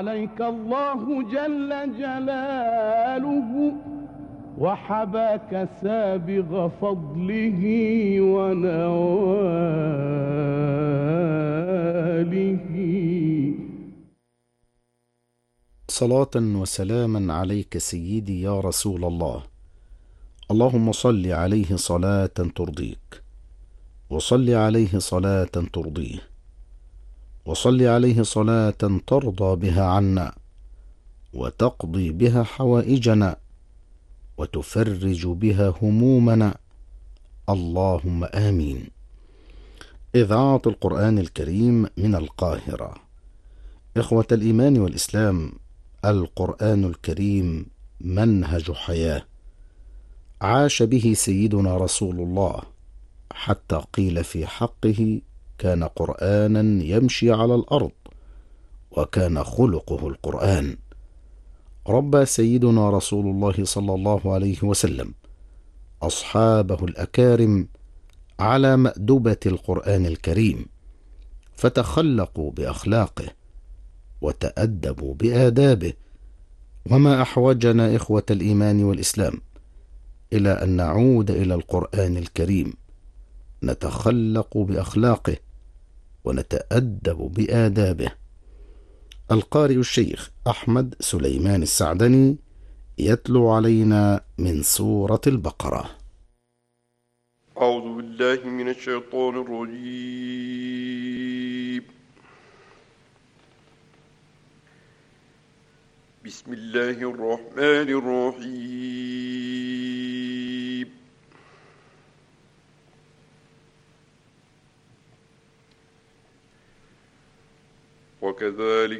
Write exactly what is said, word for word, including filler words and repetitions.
عليك الله جل جلاله وحباك سابغ فضله ونواله. صلاة وسلاما عليك سيدي يا رسول الله. اللهم صل عليه صلاة ترضيك، وصل عليه صلاة ترضيه، وصل عليه صلاة ترضى بها عنا، وتقضي بها حوائجنا، وتفرج بها همومنا. اللهم آمين. إذاعة القرآن الكريم من القاهرة. إخوة الإيمان والإسلام، القرآن الكريم منهج حياة عاش به سيدنا رسول الله، حتى قيل في حقه: كان قرآنا يمشي على الأرض، وكان خلقه القرآن. ربى سيدنا رسول الله صلى الله عليه وسلم أصحابه الأكارم على مأدبة القرآن الكريم، فتخلقوا بأخلاقه وتأدبوا بآدابه. وما أحوجنا إخوة الإيمان والإسلام إلى أن نعود إلى القرآن الكريم، نتخلق بأخلاقه ونتأدب بآدابه. القارئ الشيخ أحمد سليمان السعدني يتلو علينا من سورة البقرة. أعوذ بالله من الشيطان الرجيم. بسم الله الرحمن الرحيم. وكذلك